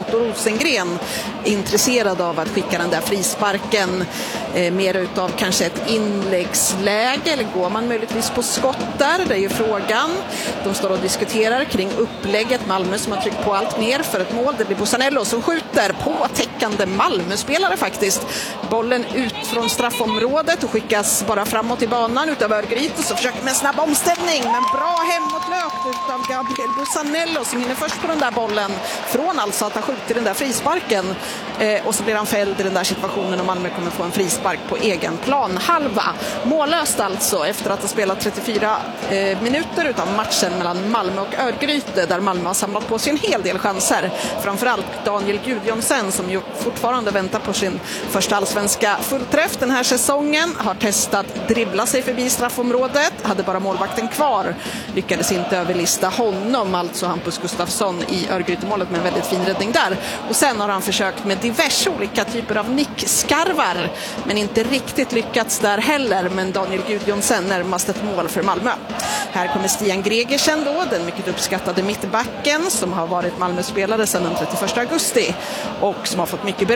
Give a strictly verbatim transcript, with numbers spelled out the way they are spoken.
Otto Rosengren intresserad av att skicka den där frisparken eh, mer utav kanske ett inläggsläge, eller går man möjligtvis på skott där? Det är ju frågan. De står och diskuterar kring upplägget. Malmö som har tryckt på allt mer för ett mål. Det blir Bussanello som skjuter på täckande Malmö-spelare faktiskt. Bollen ut från straffområdet och skickas bara framåt i banan utav Örgryte, så försöker med en snabb omställning, men bra hemåtlöpt utav Gabriel Bussanello som hinner först på den där bollen från alltså att ha skjutit den där frisparken, eh, och så blir han fälld i den där situationen och Malmö kommer få en frispark på egen plan halva. Mållöst alltså efter att ha spelat trettiofyra eh, minuter utav matchen mellan Malmö och Örgryte, där Malmö har samlat på sig en hel del chanser. Framförallt Daniel Gudjonsen som ju fortfarande väntar på sin första allsvenska fullträff den här säsongen, har testat dribbla sig förbi straffområdet, hade bara målvakten kvar, lyckades inte överlista honom, alltså Hampus Gustafsson i Örgrytemålet med en väldigt fin räddning där. Och sen har han försökt med diverse olika typer av nickskarvar, men inte riktigt lyckats där heller, men Daniel Gudjonsen närmast ett mål för Malmö. Här kommer Stian Gregersen då, den mycket uppskattade mittbacken som har varit Malmö-spelare sedan den trettioförsta augusti och som har fått mycket beröm